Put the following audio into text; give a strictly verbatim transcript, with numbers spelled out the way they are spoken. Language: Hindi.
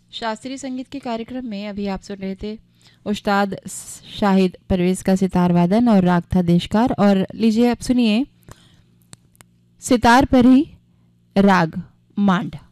शास्त्रीय संगीत के कार्यक्रम में अभी आप सुन रहे थे उस्ताद शाहिद परवेज का सितार वादन और राग था देशकार। और लीजिए आप सुनिए सितार पर ही राग मांड।